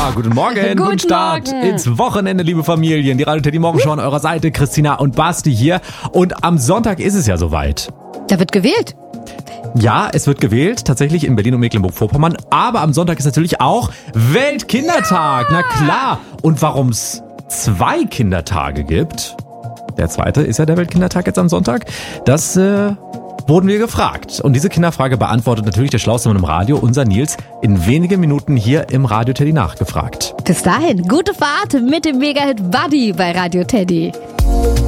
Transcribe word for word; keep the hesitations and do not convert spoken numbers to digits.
Ja, guten Morgen, guten, Guten Start Morgen. ins Wochenende, liebe Familien. Die Radio Teddy Morgenshow an eurer Seite, Christina und Basti hier. Und am Sonntag ist es ja soweit. Da wird gewählt. Ja, es wird gewählt, tatsächlich in Berlin und Mecklenburg-Vorpommern. Aber am Sonntag ist natürlich auch Weltkindertag. Na klar. Und warum es zwei Kindertage gibt, der zweite ist ja der Weltkindertag jetzt am Sonntag, das äh, wurden wir gefragt. Und diese Kinderfrage beantwortet natürlich der schlauste Mann im Radio, unser Nils, in wenigen Minuten hier im Radio Teddy nachgefragt. Bis dahin, gute Fahrt mit dem Mega-Hit Buddy bei Radio Teddy.